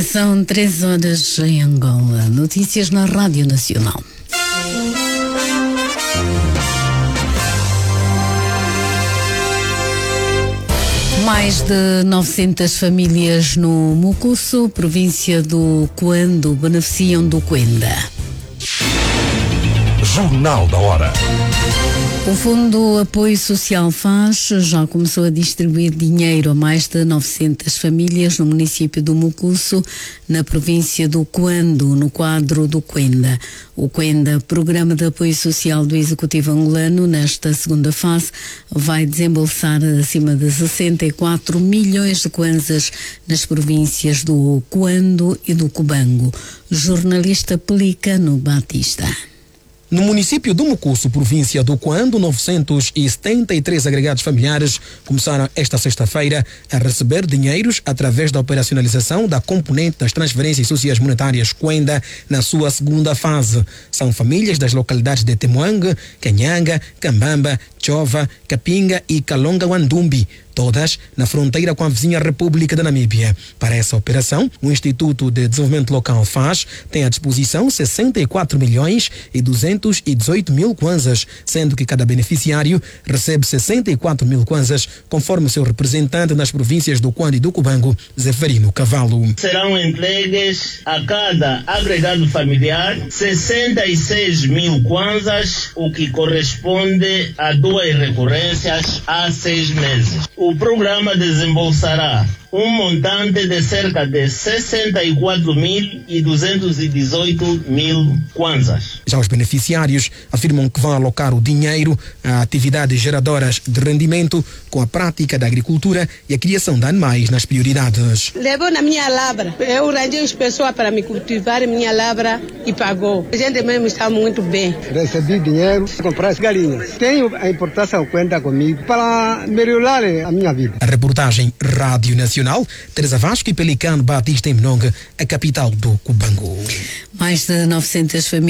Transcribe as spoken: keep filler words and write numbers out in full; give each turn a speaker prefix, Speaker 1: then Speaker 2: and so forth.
Speaker 1: São três horas em Angola. Notícias na Rádio Nacional. Mais de novecentas famílias no Mucuço, província do Cuando, beneficiam do Cuenda.
Speaker 2: Jornal da Hora.
Speaker 1: O Fundo Apoio Social F A S já começou a distribuir dinheiro a mais de novecentas famílias no município do Mucuço, na província do Cuando, no quadro do Cuenda. O Cuenda, Programa de Apoio Social do Executivo Angolano, nesta segunda fase, vai desembolsar acima de sessenta e quatro milhões de kwanzas nas províncias do Cuando e do Cubango. Jornalista Pelicano Batista.
Speaker 3: No município do Mucuço, província do Cuando, novecentos e setenta e três agregados familiares começaram esta sexta-feira a receber dinheiros através da operacionalização da componente das transferências sociais monetárias Cuenda na sua segunda fase. São famílias das localidades de Temuangue, Canhanga, Cambamba, Chova, Capinga e Kalonga-Wandumbi, todas na fronteira com a vizinha República da Namíbia. Para essa operação, o Instituto de Desenvolvimento Local F A S tem à disposição sessenta e quatro milhões e duzentos e dezoito mil kwanzas, sendo que cada beneficiário recebe sessenta e quatro mil kwanzas, conforme seu representante nas províncias do Cuando e do Cubango, Zeferino Cavalo.
Speaker 4: Serão entregues a cada agregado familiar sessenta e seis mil kwanzas, o que corresponde a duas recorrências há seis meses. O programa desembolsará um montante de cerca de sessenta e quatro mil e duzentos e dezoito mil kwanzas.
Speaker 3: Já os beneficiários afirmam que vão alocar o dinheiro a atividades geradoras de rendimento, com a prática da agricultura e a criação de animais nas prioridades.
Speaker 5: Levou na minha lavra. Eu arranjei as pessoas para me cultivar minha lavra e pagou. A gente mesmo está muito bem.
Speaker 6: Recebi dinheiro para comprar as galinhas. Tenho a importância conta comigo para melhorar a minha vida.
Speaker 3: A reportagem Rádio Nacional. Teresa Vasco e Pelicano Batista em Mnongue, a capital do Cubango.
Speaker 1: Mais de novecentas famílias